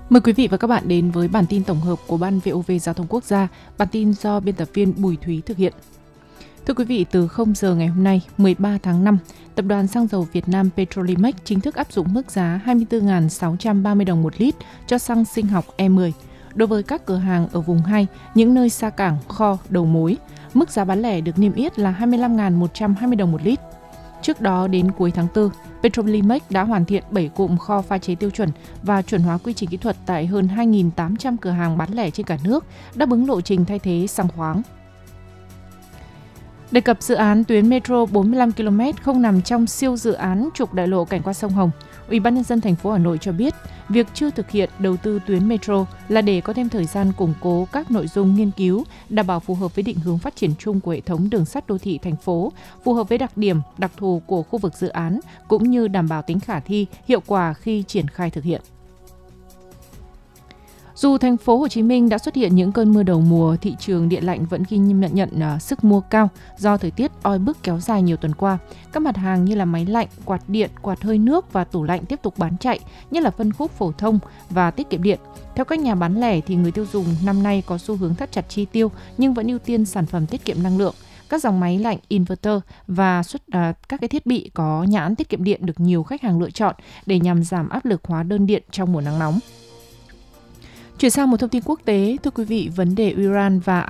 Mời quý vị và các bạn đến với bản tin tổng hợp của Ban VOV Giao thông Quốc gia. Bản tin do biên tập viên Bùi Thúy thực hiện. Thưa quý vị, từ 0 giờ ngày hôm nay, 13 tháng 5, Tập đoàn Xăng dầu Việt Nam Petrolimex chính thức áp dụng mức giá 24.630 đồng một lít cho xăng sinh học E10. Đối với các cửa hàng ở vùng 2, những nơi xa cảng, kho, đầu mối, mức giá bán lẻ được niêm yết là 25.120 đồng một lít. Trước đó, đến cuối tháng 4, Petrolimex đã hoàn thiện 7 cụm kho pha chế tiêu chuẩn và chuẩn hóa quy trình kỹ thuật tại hơn 2.800 cửa hàng bán lẻ trên cả nước, đáp ứng lộ trình thay thế xăng khoáng. Đề cập dự án tuyến metro 45 km không nằm trong siêu dự án trục đại lộ cảnh qua sông Hồng, Ủy ban nhân dân thành phố Hà Nội cho biết, việc chưa thực hiện đầu tư tuyến metro là để có thêm thời gian củng cố các nội dung nghiên cứu, đảm bảo phù hợp với định hướng phát triển chung của hệ thống đường sắt đô thị thành phố, phù hợp với đặc điểm, đặc thù của khu vực dự án, cũng như đảm bảo tính khả thi, hiệu quả khi triển khai thực hiện. Dù thành phố Hồ Chí Minh đã xuất hiện những cơn mưa đầu mùa, thị trường điện lạnh vẫn ghi nhận sức mua cao do thời tiết oi bức kéo dài nhiều tuần qua. Các mặt hàng như là máy lạnh, quạt điện, quạt hơi nước và tủ lạnh tiếp tục bán chạy, như là phân khúc phổ thông và tiết kiệm điện. Theo các nhà bán lẻ thì người tiêu dùng năm nay có xu hướng thắt chặt chi tiêu nhưng vẫn ưu tiên sản phẩm tiết kiệm năng lượng. Các dòng máy lạnh, inverter và các cái thiết bị có nhãn tiết kiệm điện được nhiều khách hàng lựa chọn để nhằm giảm áp lực hóa đơn điện trong mùa nắng nóng. Chuyển sang một thông tin quốc tế, thưa quý vị, vấn đề Iran và